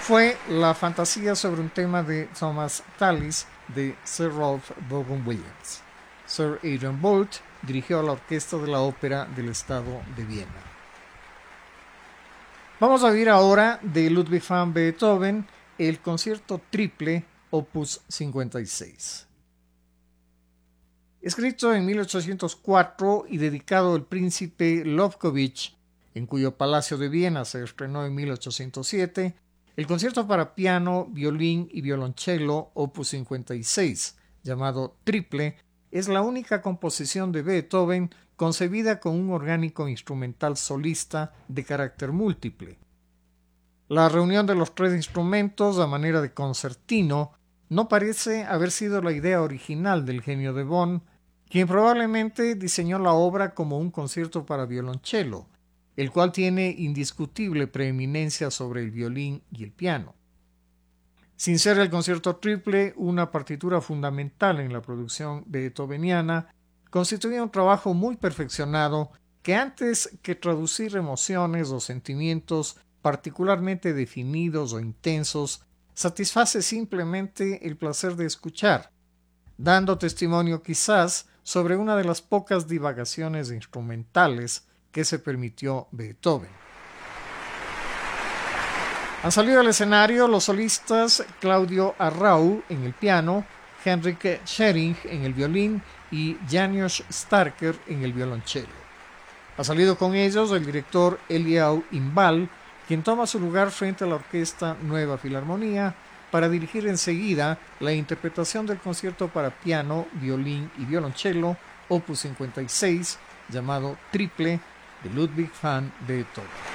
fue la fantasía sobre un tema de Thomas Tallis de Sir Ralph Vaughan Williams. Sir Adrian Boult dirigió a la orquesta de la Ópera del Estado de Viena. Vamos a oír ahora de Ludwig van Beethoven el concierto triple opus 56. Escrito en 1804 y dedicado al príncipe Lobkowitz, en cuyo palacio de Viena se estrenó en 1807, el concierto para piano, violín y violonchelo opus 56, llamado triple, es la única composición de Beethoven concebida con un orgánico instrumental solista de carácter múltiple. La reunión de los tres instrumentos a manera de concertino no parece haber sido la idea original del genio de Bonn, quien probablemente diseñó la obra como un concierto para violonchelo, el cual tiene indiscutible preeminencia sobre el violín y el piano. Sin ser el concierto triple una partitura fundamental en la producción beethoveniana, constituye un trabajo muy perfeccionado que antes que traducir emociones o sentimientos particularmente definidos o intensos, satisface simplemente el placer de escuchar, dando testimonio quizás sobre una de las pocas divagaciones instrumentales que se permitió Beethoven. Han salido al escenario los solistas Claudio Arrau en el piano, Henrik Schering en el violín y Janusz Starker en el violonchelo. Ha salido con ellos el director Eliyahu Imbal, quien toma su lugar frente a la orquesta Nueva Filarmonía para dirigir enseguida la interpretación del concierto para piano, violín y violonchelo opus 56, llamado Triple, de Ludwig van Beethoven.